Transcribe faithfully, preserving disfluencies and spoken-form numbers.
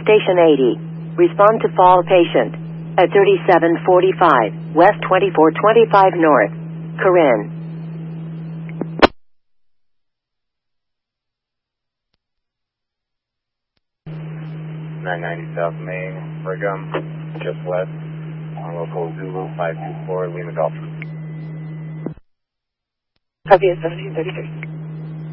Station eighty. Respond to fall patient at thirty-seven forty-five, West twenty-four twenty-five North, Corinne. nine ninety South Main, Brigham, just west, on local Zulu five two four, Lima Golf. Copy, seventeen thirty-three.